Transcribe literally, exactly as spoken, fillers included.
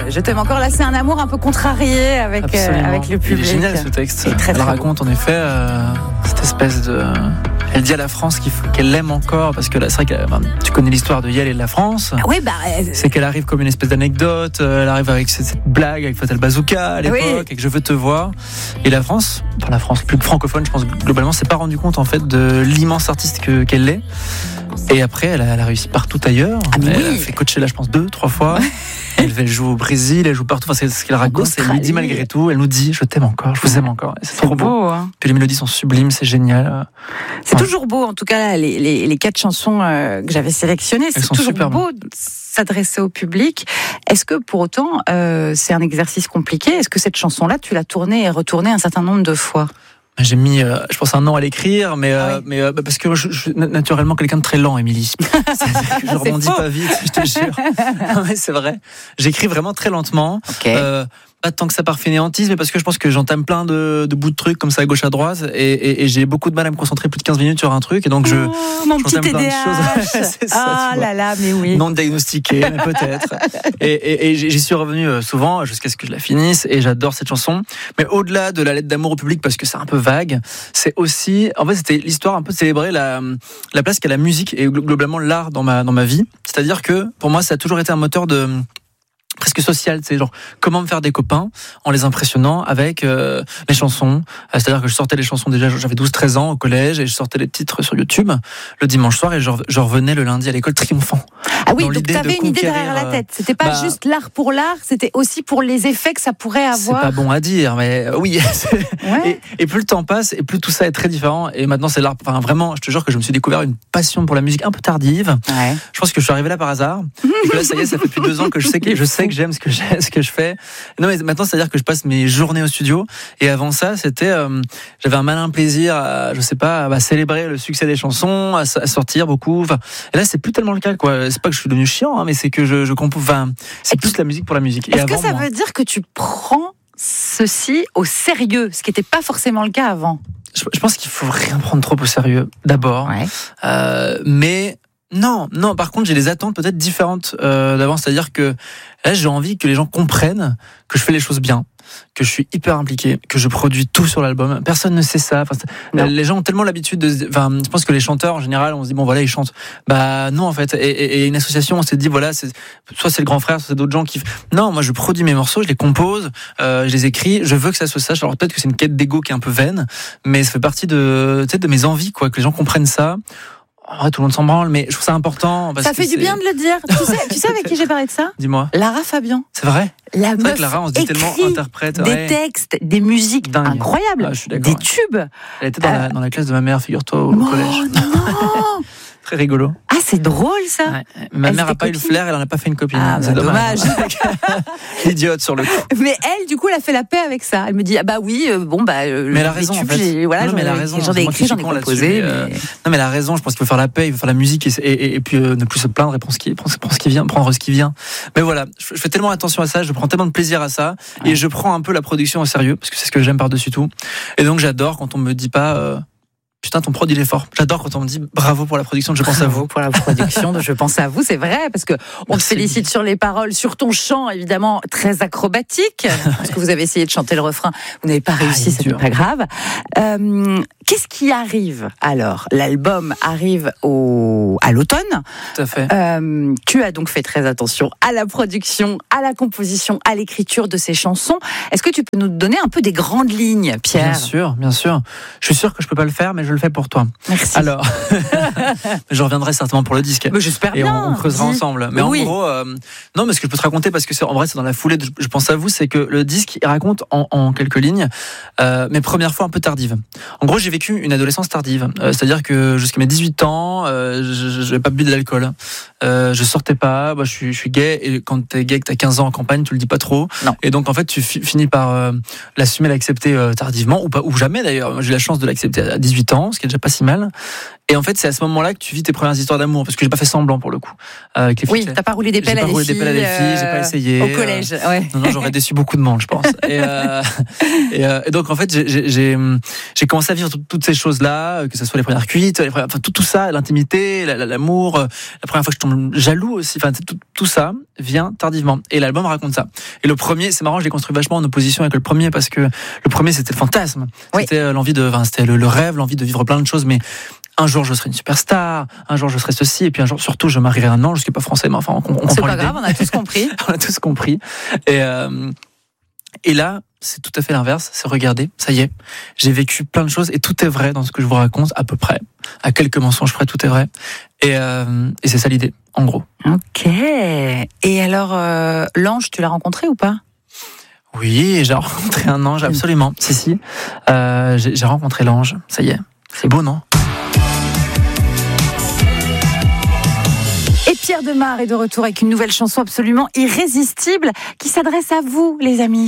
Je t'aime encore. Là, c'est un amour un peu contrarié avec, euh, avec le public. Il est génial ce texte. Très, très Elle raconte en effet euh, cette espèce de. Elle dit à la France qu'il faut, qu'elle l'aime encore parce que là, c'est vrai que ben, tu connais l'histoire de Yael et de la France. Ah oui, bah. Euh... C'est qu'elle arrive comme une espèce d'anecdote. Elle arrive avec cette, cette blague avec Fatal Bazooka à l'époque, oui. Et que je veux te voir. Et la France, enfin la France plus francophone, je pense globalement, s'est pas rendu compte en fait de l'immense artiste que, qu'elle est. Et après, elle a, elle a réussi partout ailleurs. Ah, elle oui. a fait coacher là, je pense, deux, trois fois. Elle, elle joue au Brésil, elle joue partout. Enfin, c'est ce qu'elle raconte. Elle nous dit malgré tout, elle nous dit, je t'aime encore, je vous aime encore. Et c'est, c'est trop beau. beau. Hein. Puis les mélodies sont sublimes, c'est génial. C'est ouais. toujours beau, en tout cas, les, les, les quatre chansons euh, que j'avais sélectionnées. C'est toujours beau de s'adresser au public. Est-ce que pour autant, euh, c'est un exercice compliqué ? Est-ce que cette chanson-là, tu l'as tournée et retournée un certain nombre de fois ? J'ai mis, euh, je pense, un an à l'écrire, mais, euh, ah oui. mais euh, parce que je, je suis naturellement quelqu'un de très lent, Émilie. Je rebondis pas vite, je te jure. Non, mais c'est vrai. J'écris vraiment très lentement. Okay. Euh, pas tant que ça part fainéantise, mais parce que je pense que j'entame plein de, de bouts de trucs comme ça à gauche à droite, et, et, et j'ai beaucoup de mal à me concentrer plus de quinze minutes sur un truc, et donc je. Oh, mon petit T D A H. C'est ça, ah là là, mais oui. Non diagnostiqué, mais peut-être. Et, et, et j'y suis revenu souvent jusqu'à ce que je la finisse, et j'adore cette chanson. Mais au-delà de la lettre d'amour au public, parce que c'est un peu vague, c'est aussi, en fait, c'était l'histoire un peu de célébrer la, la place qu'a la musique et globalement l'art dans ma, dans ma vie. C'est-à-dire que pour moi, ça a toujours été un moteur de. Presque social, c'est genre comment me faire des copains en les impressionnant avec euh, mes chansons. C'est-à-dire que je sortais les chansons déjà, j'avais douze treize ans au collège, et je sortais les titres sur YouTube le dimanche soir, et je, je revenais le lundi à l'école triomphant. Ah oui, donc tu avais une idée derrière la tête. C'était pas bah, juste l'art pour l'art, c'était aussi pour les effets que ça pourrait avoir. C'est pas bon à dire, mais oui. Ouais. Et, et plus le temps passe, et plus tout ça est très différent. Et maintenant c'est l'art. Enfin vraiment, je te jure que je me suis découvert une passion pour la musique un peu tardive. Ouais. Je pense que je suis arrivé là par hasard. Et que là, ça y est, ça fait plus de deux ans que je sais que je sais que j'aime ce que j'aime, ce que je fais. Non, mais maintenant, c'est-à-dire que je passe mes journées au studio. Et avant ça, c'était, euh, j'avais un malin plaisir à, je sais pas, à célébrer le succès des chansons, à, à sortir beaucoup. Enfin, et là, c'est plus tellement le cas, quoi. C'est pas que je suis devenu chiant, hein, mais c'est que je, je compose. Enfin, c'est plus la musique pour la musique. Et est-ce avant, que ça moi, veut dire que tu prends ceci au sérieux, ce qui n'était pas forcément le cas avant? Je, je pense qu'il faut rien prendre trop au sérieux, d'abord. Ouais. Euh, mais non, non. Par contre, j'ai des attentes peut-être différentes euh, d'avant. C'est-à-dire que là, j'ai envie que les gens comprennent que je fais les choses bien, que je suis hyper impliqué, que je produis tout sur l'album. Personne ne sait ça. Enfin, les gens ont tellement l'habitude de. Enfin, je pense que les chanteurs en général, on se dit bon voilà, ils chantent. Bah non en fait. Et, et, et une association, on s'est dit voilà, c'est, soit c'est le grand frère, soit c'est d'autres gens qui. Non, moi je produis mes morceaux, je les compose, euh, je les écris. Je veux que ça se sache. Alors peut-être que c'est une quête d'ego qui est un peu vaine, mais ça fait partie de, tu sais, de mes envies, quoi, que les gens comprennent ça. En vrai, tout le monde s'en branle, mais je trouve ça important. Parce ça fait que du c'est... bien de le dire. Tu sais, tu sais avec qui j'ai parlé de ça ? Dis-moi. Lara Fabian. C'est vrai ? La c'est meuf vrai que Lara, on se dit tellement interprète. Des ouais. textes, des musiques dingue. Incroyables, ah, je suis d'accord, des ouais. tubes. Elle était dans, euh... la, dans la classe de ma mère, figure-toi, au oh, collège. Non. Très rigolo. Ah, c'est drôle ça. Ouais. Ma elle mère n'a pas eu le flair, elle n'en a pas fait une copine. Ah, c'est bah, dommage. dommage. Idiote sur le coup. Mais elle, du coup, elle a fait la paix avec ça. Elle me dit ah bah oui, euh, bon bah. Euh, mais elle a raison. tubes, en fait. j'ai, voilà, non, mais elle a raison. J'en ai écrit, j'en ai composé. Mais... Euh, non, mais elle a raison. Je pense qu'il faut faire la paix, il faut faire la musique et, et, et puis euh, ne plus se plaindre et prendre ce qui, prendre ce qui vient, prendre ce qui vient. Mais voilà, je, je fais tellement attention à ça, je prends tellement de plaisir à ça, ouais. Et je prends un peu la production au sérieux parce que c'est ce que j'aime par-dessus tout. Et donc j'adore quand on me dit pas. Euh, Putain, ton prod il est fort. J'adore quand on me dit bravo pour la production de Je pense bravo à vous. Pour la production de Je pense à vous, c'est vrai, parce que on te félicite sur les paroles, sur ton chant, évidemment, très acrobatique. Parce que vous avez essayé de chanter le refrain, vous n'avez pas réussi, ah, c'est pas grave. Euh, qu'est-ce qui arrive alors ? L'album arrive au, à l'automne. Tout à fait. Euh, tu as donc fait très attention à la production, à la composition, à l'écriture de ces chansons. Est-ce que tu peux nous donner un peu des grandes lignes, Pierre ? Bien sûr, bien sûr. Je suis sûr que je peux pas le faire, mais je le fais pour toi. Merci. Alors, je reviendrai certainement pour le disque. Mais j'espère et bien. on, on creusera dis. ensemble. Mais oui. en gros, euh, non, mais ce que je peux te raconter, parce que c'est, en vrai, c'est dans la foulée de Je pense à vous, c'est que le disque, il raconte en, en quelques lignes euh, mes premières fois un peu tardives. En gros, j'ai vécu une adolescence tardive. Euh, c'est-à-dire que jusqu'à mes dix-huit ans, euh, je n'avais pas bu de l'alcool. Euh, je sortais pas. Bah, je, suis, je suis gay. Et quand t'es gay, que t'as quinze ans en campagne, tu le dis pas trop. Non. Et donc, en fait, tu fi- finis par euh, l'assumer, l'accepter euh, tardivement, ou pas, ou jamais d'ailleurs. Moi, j'ai eu la chance de l'accepter à dix-huit ans, ce qui est déjà pas si mal. Et en fait, c'est à ce moment-là que tu vis tes premières histoires d'amour, parce que j'ai pas fait semblant pour le coup. Euh, avec les oui, filles, t'as pas roulé des pelles à des filles. J'ai pas roulé des pelles à des filles, j'ai pas essayé. Au collège, euh, ouais. Non, non, j'aurais déçu beaucoup de monde, je pense. Et, euh, et, euh, et donc, en fait, j'ai, j'ai, j'ai commencé à vivre toutes ces choses-là, que ce soit les premières cuites, les premières, enfin, tout, tout ça, l'intimité, l'amour, la première fois que je tombe semble jaloux aussi. Enfin, tout, tout ça vient tardivement. Et l'album raconte ça. Et le premier, c'est marrant, je l'ai construit vachement en opposition avec le premier parce que le premier, c'était le fantasme. Oui. C'était l'envie de, enfin, c'était le, le rêve, l'envie de vivre plein de choses, mais un jour je serai une superstar, un jour je serai ceci, et puis un jour surtout je marierai un ange, ce qui n'est pas français, mais enfin on, on c'est comprend pas l'idée. Grave, on a tous compris. On a tous compris. Et, euh, et là, c'est tout à fait l'inverse. C'est regardez, ça y est, j'ai vécu plein de choses et tout est vrai dans ce que je vous raconte, à peu près. À quelques mensonges près, tout est vrai. Et, euh, et c'est ça l'idée, en gros. Ok. Et alors, euh, l'ange, tu l'as rencontré ou pas ? Oui, j'ai rencontré un ange, absolument. Si, si. Euh, j'ai, j'ai rencontré l'ange, ça y est. C'est beau, non ? Et Pierre Demar est de retour avec une nouvelle chanson absolument irrésistible qui s'adresse à vous, les amis.